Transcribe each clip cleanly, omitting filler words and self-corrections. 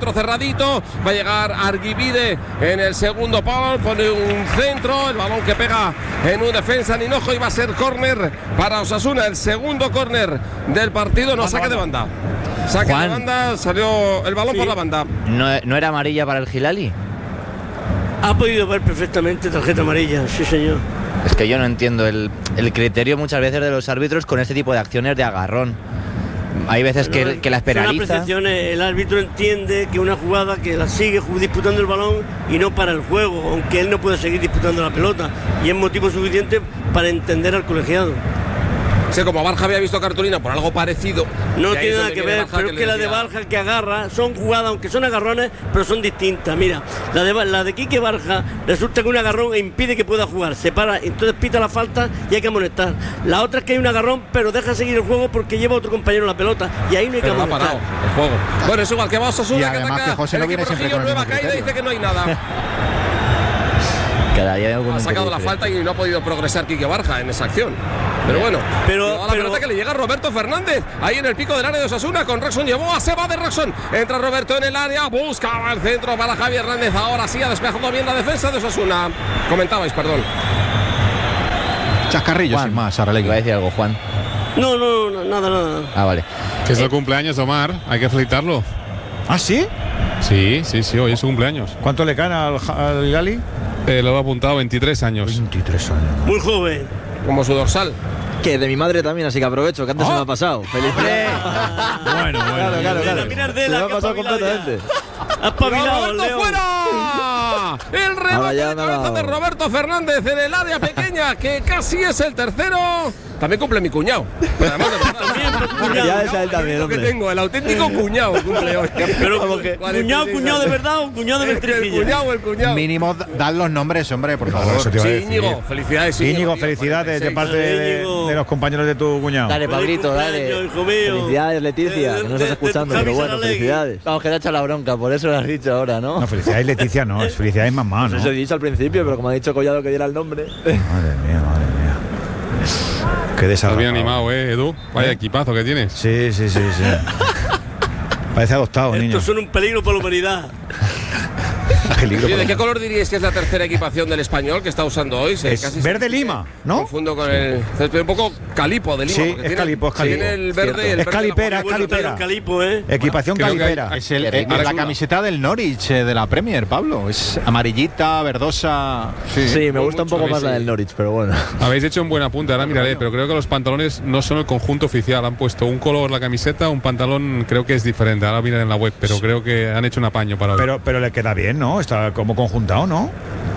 centro cerradito, va a llegar Arguibide en el segundo palo, pone un centro, el balón que pega en un defensa en hinojo y va a ser córner para Osasuna, el segundo córner del partido, no, saque de banda. Saque Juan, de banda, salió el balón por la banda. ¿No era amarilla para el Hilali? Ha podido ver perfectamente tarjeta amarilla, sí señor. Es que yo no entiendo el criterio muchas veces de los árbitros con este tipo de acciones de agarrón. Hay veces que las penaliza. Son apreciaciones, el árbitro entiende que una jugada que la sigue disputando el balón y no para el juego, aunque él no puede seguir disputando la pelota, y es motivo suficiente para entender al colegiado. Sí, como Barja había visto cartulina por algo parecido. No tiene nada que ver, pero es que la de Barja, el que agarra, son jugadas, aunque son agarrones, pero son distintas. Mira, la de Quique Barja resulta que un agarrón impide que pueda jugar, se para, entonces pita la falta y hay que amonestar. La otra es que hay un agarrón, pero deja seguir el juego porque lleva otro compañero la pelota y ahí no hay que amonestar. Parado el juego. Bueno, es igual que va Osasuna, y además que José no viene siempre con el nueva mismo caída, criterio. dice que no hay nada. Cada día Ha sacado la falta y no ha podido progresar Quique Barja en esa acción. Pero bueno, la pelota que le llega a Roberto Fernández ahí en el pico del área de Osasuna con Rexon. Llevó, se va de Rexon. Entra Roberto en el área, buscaba el centro para Javi Hernández. Ahora sí ha despejado bien la defensa de Osasuna. Comentabais, perdón. Chascarrillo, Juan, sin más, Saralegui. iba a decir algo, Juan. No, nada. Ah, vale. Que es el cumpleaños de Omar, hay que felicitarlo. ¿Ah, sí? Sí, hoy es su cumpleaños. ¿Cuánto le caen al Gali? Lo he apuntado, 23 años. 23 años. Muy joven. Como su dorsal. Que de mi madre también, así que aprovecho, que antes se me ha pasado. ¡Felicidades! Bueno. Mira, Se me ha pasado completamente. Has pavilado, ¡Roberto Leo. fuera! El remate ya de no. cabeza de Roberto Fernández en el área pequeña, que casi es el tercero. También cumple mi cuñado. Pero además de verdad. Ya es a él también, Lo que hombre. tengo, el auténtico cuñado cumple hoy. Pero Como que- cuñado de verdad o cuñado de mentira. El cuñado. Mínimo, dan los nombres, hombre, por favor. Sí, Íñigo, felicidades. Íñigo, felicidades de parte de los compañeros de tu cuñado. Dale, Pablito, dale. Hijo mío. Felicidades, Leticia, que no estás escuchando, pero bueno, felicidades. Vamos, que te ha hecho la bronca, por eso lo has dicho ahora, ¿no? No, felicidades Leticia, no, es felicidades mamá, ¿no? Eso he dicho al principio, pero como ha dicho Collado que diera el nombre. Madre mía. Qué Estás desagradable. bien animado, Edu. Vaya equipazo que tienes. Sí. Parece adoptado, niño. Estos son un peligro para la humanidad. Peligro. ¿De qué color diríais que es la tercera equipación del Español que está usando hoy? Es verde lima, ¿no? Confundo con el un poco calipo de lima. Sí, porque es tiene- calipo, es calipo. Tiene el verde y el Es verde calipera, de la es calipera. Calipo, ¿eh? Equipación Creo que calipera. hay- Es ahora la es camiseta del Norwich de la Premier, Pablo. Es amarillita, verdosa. Sí, me gusta un poco mucho, más la sí. del Norwich, pero bueno. Habéis hecho un buen apunte, ahora miraré, pero creo que los pantalones no son el conjunto oficial. Han puesto un color la camiseta, un pantalón creo que es diferente. Ahora miraré en la web, pero creo que han hecho un apaño para hoy. Pero le queda bien, ¿no? Está como conjuntado, ¿no?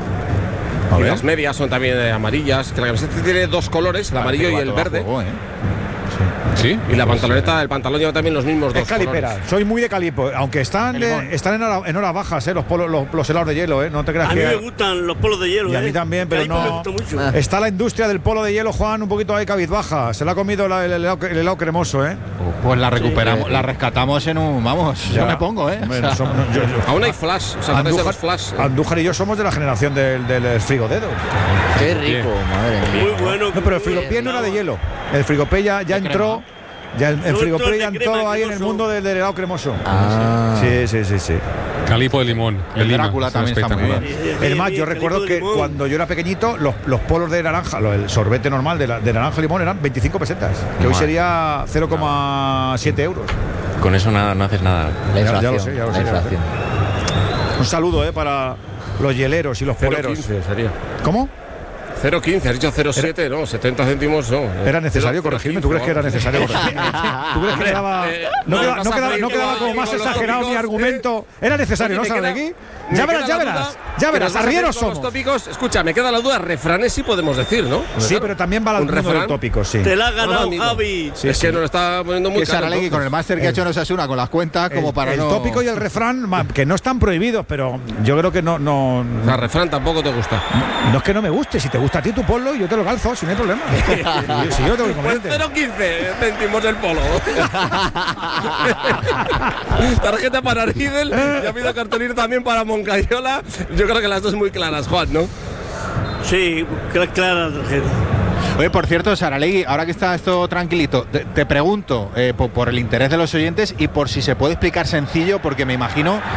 A Y ver. las medias son también amarillas. Que la camiseta tiene dos colores, el amarillo y el verde. ¿Sí? Y la pantaloneta, el pantalón lleva también los mismos dos Es calipera, colores. soy muy de calipo, aunque están en horas bajas, los helados de hielo, no te creas A mí que. me gustan los polos de hielo. Y a mí también, pero Calipo no. me gusta mucho. Está la industria del polo de hielo, Juan, un poquito ahí cabizbaja. Se le ha comido el helado cremoso, ¿eh? Pues la recuperamos, la rescatamos en un. Vamos, Ya. yo me pongo, ¿eh? Hombre, O sea, Aún hay flash, o sea, parece los flash. Andújar y yo somos de la generación del frigodedo. Qué rico, madre mía. Muy bueno. No, pero el frigopié no era de hielo. El frigopié ya entró. Ya el frigopié ya entró ahí en el mundo del helado cremoso. Sí. Calipo de limón. de El Lima, Drácula son también está muy espectaculares. Es más, yo recuerdo que cuando yo era pequeñito, los polos de naranja, el sorbete normal de naranja y limón eran 25 pesetas, que hoy sería 0,7 euros. Con eso no haces nada. La Ya lo inflación. sé, ya lo la sé, ya lo sé. inflación. Un saludo para los hieleros y los poleros. 0,15 sería. ¿Cómo? 0,15, has dicho 0,7, no, 70 céntimos no. ¿Era necesario 0,15, corregirme? ¿Tú crees que era necesario corregirme? ¿Tú crees que quedaba, no quedaba como más exagerado mi argumento? ¿Era necesario, no, Saralegui? Ya verás, arrieros somos. somos. Tópicos, escucha, me queda la duda, refranes sí podemos decir, ¿no? Sí, pero también va al un mundo del refrán. tópico, sí. Te la has ganado, amigo. Javi. Sí, es que nos lo está poniendo muy que caro. Saralegui con el máster que ha hecho en Osasuna con las cuentas, como para el no. tópico y el refrán, que no están prohibidos, pero yo creo que no O sea, refrán tampoco te gusta. es que no me guste. Si te gusta a ti tu ponlo, yo te lo calzo, si no hay problema. Si yo tengo que Pues comerte. 0,15 céntimos del polo. Tarjeta para Riedel. Ya pido cartulina también para Moncayola. Yo creo que las dos muy claras, Juan, ¿no? Sí, clara la tarjeta. Oye, por cierto, Saralegui, ahora que está esto tranquilito, te pregunto por el interés de los oyentes y por si se puede explicar sencillo, porque me imagino